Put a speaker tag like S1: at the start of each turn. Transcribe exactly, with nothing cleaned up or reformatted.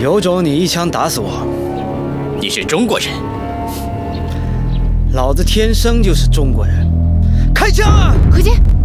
S1: 有种你一枪打死我！
S2: 你是中国人？
S1: 老子天生就是中国人！开枪啊！
S3: 何坚。